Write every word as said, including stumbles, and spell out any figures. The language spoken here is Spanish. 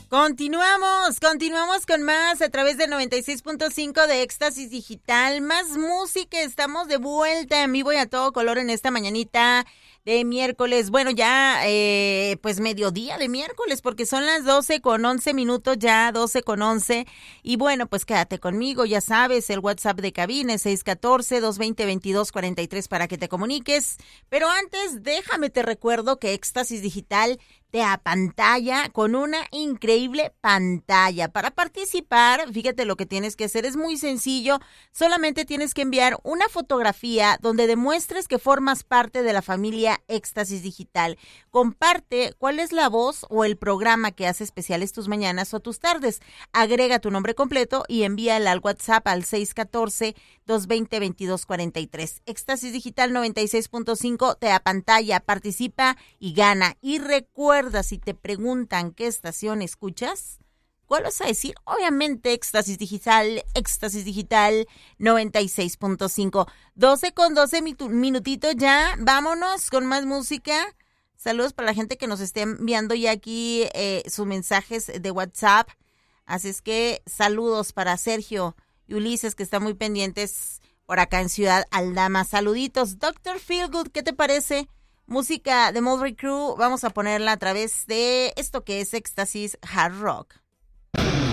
Continuamos, continuamos con más a través del noventa y seis punto cinco de Éxtasis Digital. Más música, estamos de vuelta en vivo y a todo color en esta mañanita de miércoles. Bueno, ya eh, pues mediodía de miércoles porque son las doce con once minutos, ya doce con once. Y bueno, pues quédate conmigo, ya sabes, el WhatsApp de cabina es seis uno cuatro, dos dos cero, veintidós cuarenta y tres para que te comuniques. Pero antes, déjame te recuerdo que Éxtasis Digital te apantalla con una increíble pantalla. Para participar, fíjate lo que tienes que hacer, es muy sencillo, solamente tienes que enviar una fotografía donde demuestres que formas parte de la familia Éxtasis Digital. Comparte cuál es la voz o el programa que hace especiales tus mañanas o tus tardes. Agrega tu nombre completo y envíala al WhatsApp al seis uno cuatro, dos dos cero, veintidós cuarenta y tres. Éxtasis Digital noventa y seis punto cinco te apantalla, participa y gana. Y recuerda, si te preguntan qué estación escuchas, ¿cuál vas a decir? Obviamente Éxtasis Digital, Éxtasis Digital noventa y seis punto cinco. doce con doce minutitos ya, vámonos con más música. Saludos para la gente que nos esté enviando ya aquí eh, sus mensajes de WhatsApp. Así es que saludos para Sergio y Ulises, que están muy pendientes por acá en Ciudad Aldama. Saluditos. doctor Feelgood, ¿qué te parece? Música de Motley Crue, vamos a ponerla a través de esto que es Éxtasis Hard Rock.